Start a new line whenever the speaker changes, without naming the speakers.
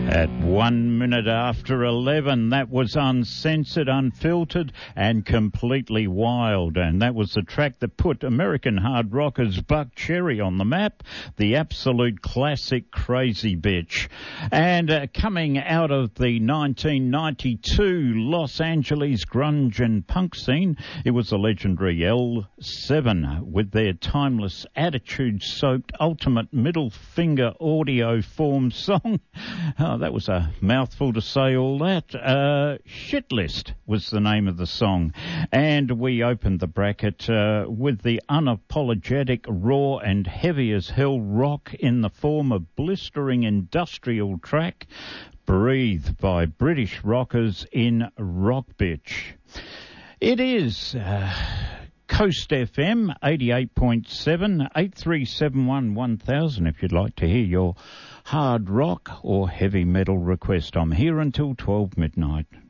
At 1 minute after 11, that was Uncensored, Unfiltered and Completely Wild. And that was the track that put American hard rockers Buck Cherry on the map, the absolute classic Crazy Bitch. And coming out of the 1992 Los Angeles grunge and punk scene, it was the legendary L7 with their timeless attitude-soaked ultimate middle finger audio form song. That was a mouthful to say all that. Shit List was the name of the song. And we opened the bracket with the unapologetic, raw and heavy as hell rock in the form of blistering industrial track, Breathe by British rockers in Rock Bitch. It is Coast FM 88.7, 8371 1000 if you'd like to hear your hard rock or heavy metal request. I'm here until 12 midnight.